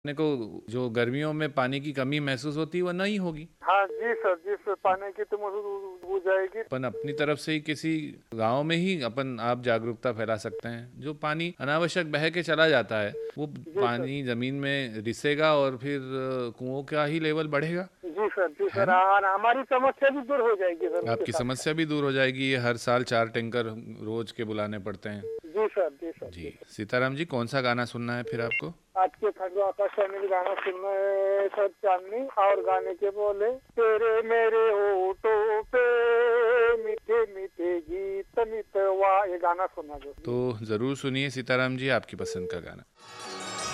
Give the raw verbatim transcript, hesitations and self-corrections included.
अपने को जो गर्मियों में पानी की कमी महसूस होती है वो नहीं होगी। हाँ जी सर, जी सर, पानी की तो महसूस हो जाएगी। अपन अपनी तरफ से ही किसी गांव में ही अपन आप जागरूकता फैला सकते हैं। जो पानी अनावश्यक बह के चला जाता है वो जी सर, पानी जमीन में रिसेगा और फिर अ, कुओं का ही लेवल बढ़ेगा, जी सर, जी है सर, ना। और हमारी समस्या भी दूर हो जाएगी सर उसके आपकी साथ समस्या साथ। भी दूर हो जाएगी। ये हर साल चार टैंकर रोज के बुलाने पड़ते हैं। जी सर, जी सर, जी जी सर। सीताराम जी, कौन सा गाना सुनना है फिर आपको? आज के खंडवा आकाशवाणी में गाना सुनना है सर, चांदनी, और गाने के बोले, तेरे मेरे होठों पे मीठे मीठे गीत मितवा, ये गाना सुनना जो। तो ज़रूर सुनिए सीताराम जी, आपकी पसंद का गाना।